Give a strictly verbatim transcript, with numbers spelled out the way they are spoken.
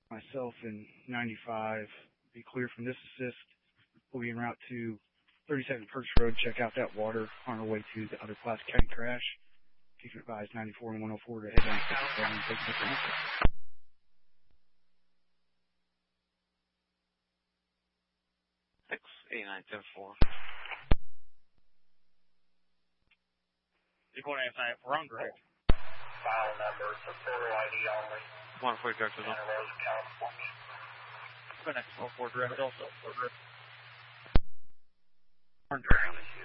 myself and ninety-five be clear from this assist. We'll be en route to thirty-second Perch Road. Check out that water on our way to the other Placer County crash. Keep it advised ninety-four and one oh four to head down seven and take the answer. six eighty-nine ten four. You're going to have we're on direct. File number, photo I D only. one forty direct as well. Santa Rosa, California. Go next one four direct also. Direct.